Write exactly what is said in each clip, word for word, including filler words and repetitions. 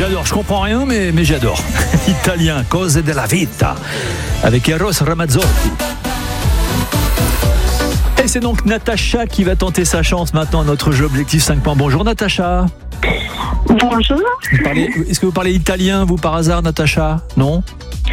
J'adore, je comprends rien, mais, mais j'adore. Italien, Cose della Vita, avec Eros Ramazzotti. Et c'est donc Natacha qui va tenter sa chance maintenant à notre jeu Objectif cinq points. Bonjour Natacha. Bonjour. Vous parlez, est-ce que vous parlez italien, vous, par hasard, Natacha? Non?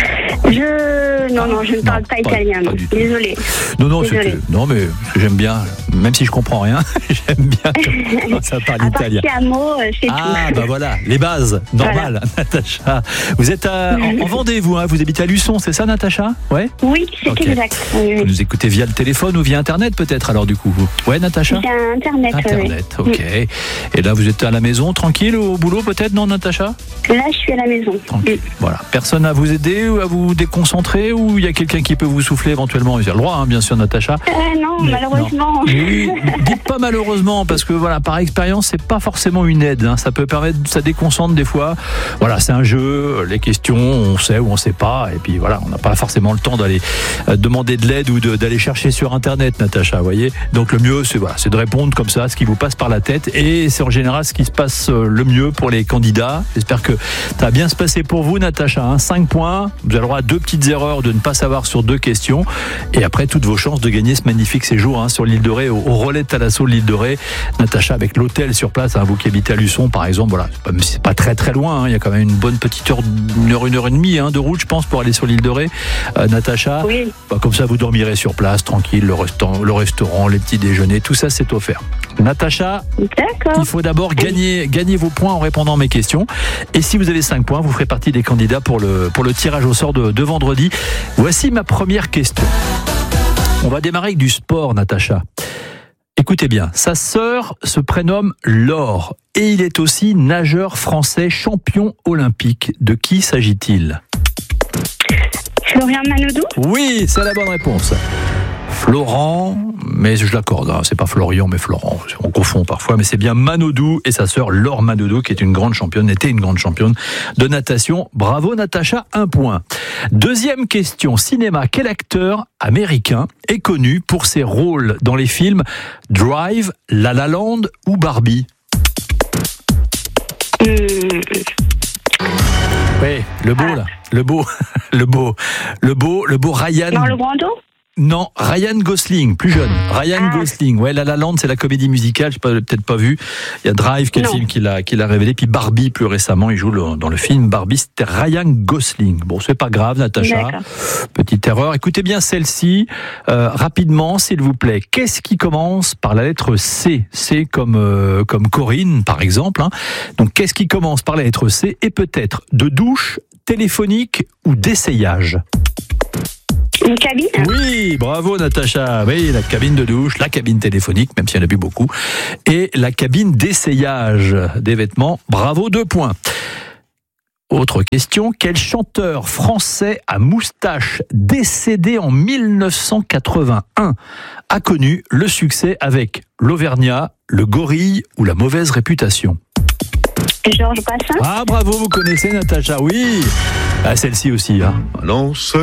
Je... Non, non, je ne parle non, pas pas, italien. pas du tout. Désolée. Non, non, Désolée. c'était, non, mais j'aime bien, même si je comprends rien, j'aime bien quand ça parle À part italien. un mot, c'est Ah, tout. bah voilà, les bases, normal, Voilà. Natacha. Vous êtes à, en, en Vendée, vous, hein, vous habitez à Luçon, c'est ça, Natacha? Ouais. Oui, c'est Ok. exact. Oui, Vous oui. nous écoutez via le téléphone ou via Internet, peut-être, alors, du coup, vous? Ouais, Natacha? J'ai Internet. oui, Internet, oui. ok. Et là, vous êtes à la maison, tranquille, ou au boulot, peut-être, non, Natacha? Là, je suis à la maison. Tranquille. Voilà. Personne à vous aider ou à vous déconcentrer, ou il y a quelqu'un qui peut vous souffler éventuellement? Vous avez le droit, hein, bien sûr, Natacha. Euh, non, Mais malheureusement. Oui, dites pas malheureusement, parce que voilà, par expérience, c'est pas forcément une aide. Hein. Ça peut permettre, ça déconcentre des fois. Voilà, c'est un jeu, les questions, on sait ou on sait pas, et puis voilà, on n'a pas forcément le temps d'aller euh, demander de l'aide ou de, d'aller chercher sur Internet, Natacha, vous voyez. Donc le mieux, c'est voilà, c'est de répondre comme ça, ce qui vous passe par la tête, et c'est en général ce qui se passe euh, le mieux pour les candidats. J'espère que ça va bien se passer pour vous, Natacha. Hein. cinq points, vous avez le droit à deux petites erreurs de ne pas savoir sur deux questions, et après toutes vos chances de gagner ce magnifique séjour hein, sur l'île de Ré, au, au relais de Thalasso de l'île de Ré. Natacha, avec l'hôtel sur place, hein, vous qui habitez à Luçon par exemple, voilà, c'est pas, c'est pas très très loin, hein, il y a quand même une bonne petite heure, une heure, une heure et demie hein, de route, je pense, pour aller sur l'île de Ré. Euh, Natacha, Oui. bah, comme ça vous dormirez sur place, tranquille, le restaurant, le restaurant, les petits déjeuners, tout ça c'est offert. Natacha, D'accord. il faut d'abord gagner, gagner vos points en répondant à mes questions. Et si vous avez cinq points, vous ferez partie des candidats pour le, pour le tirage au sort de, de vendredi. Voici ma première question. On va démarrer avec du sport, Natacha. Écoutez bien, sa sœur se prénomme Laure et il est aussi nageur français champion olympique. De qui s'agit-il? Florian Manodou. Oui, c'est la bonne réponse. Florent, mais je l'accorde, hein, c'est pas Florian, mais Florent, on confond parfois, mais c'est bien Manodou et sa sœur Laure Manodou qui est une grande championne, était une grande championne de natation. Bravo Natacha, un point. Deuxième question, cinéma, quel acteur américain est connu pour ses rôles dans les films Drive, La La Land ou Barbie? Hum, Oui, le beau là, le beau, le beau, le beau, le beau Ryan. Marlon Brando. Non, Ryan Gosling, plus jeune. Ryan Ah. Gosling. Ouais, La La Land, c'est la comédie musicale. Je n'ai peut-être pas vu. Il y a Drive, qui est le Non. film qu'il a, qu'il a révélé. Puis Barbie, plus récemment, il joue le- dans le film Barbie. C'était Ryan Gosling. Bon, c'est pas grave, Natacha. D'accord. Petite erreur. Écoutez bien celle-ci, euh, rapidement, s'il vous plaît. Qu'est-ce qui commence par la lettre C? C comme, euh, comme Corinne, par exemple. Hein. Donc, qu'est-ce qui commence par la lettre C et peut-être de douche, téléphonique ou d'essayage? Une cabine. Oui, bravo Natacha. Oui, la cabine de douche, la cabine téléphonique, même s'il y en a plus beaucoup, et la cabine d'essayage des vêtements. Bravo, deux points. Autre question, quel chanteur français à moustache décédé en mille neuf cent quatre-vingt-un a connu le succès avec l'Auvergnat, le Gorille ou la mauvaise réputation? Georges Brassens. Ah bravo, vous connaissez Natacha, oui. Ah, celle-ci aussi. Hein. Non,